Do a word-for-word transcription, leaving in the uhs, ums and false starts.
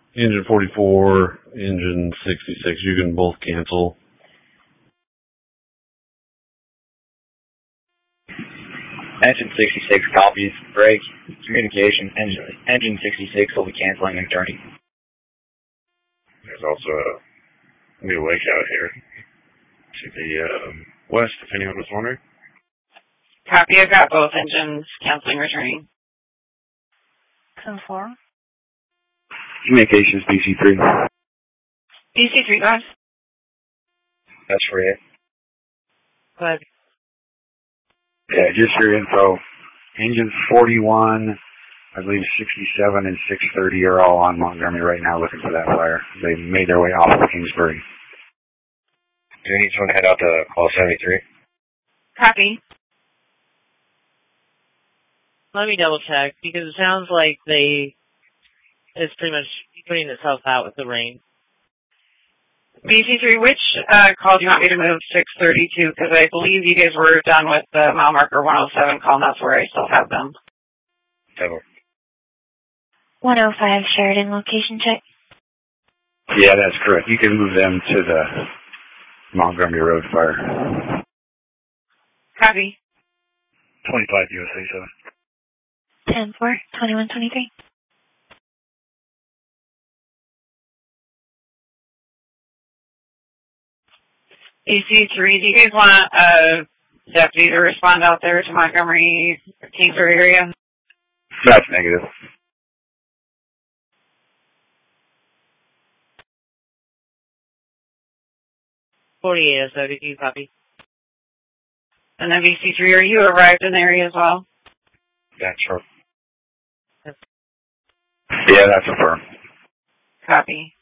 Engine forty-four, engine sixty-six, you can both cancel. Engine sixty-six copies, break, communication, engine, engine sixty-six will be canceling and turning. There's also a new lake out here to the um, west, if anyone was wondering. Copy, I've got both engines canceling, returning. ten four. Communications, B C three. B C three, guys. That's for it. Go ahead. Yeah, just for your info, engines forty-one, I believe sixty-seven and six thirty are all on Montgomery right now looking for that fire. They made their way off of Kingsbury. Do you need someone to head out to call seventy-three? Copy. Let me double check, because it sounds like they, it's pretty much putting itself out with the rain. B C three, which uh, call do you want me to move six thirty-two? Because I believe you guys were done with the mile marker one oh seven call, and that's where I still have them. Seven. one oh five Sheridan, location check. Yeah, that's correct. You can move them to the Montgomery Road fire. Copy. twenty-five U S A seven. ten four, twenty-one twenty-three. B C three, do you guys want a deputy to respond out there to Montgomery, Kingsbury area? That's negative. forty-eight S O, did you copy? And then B C three, are you arrived in the area as well? That's true. Yeah, that's a firm. Copy.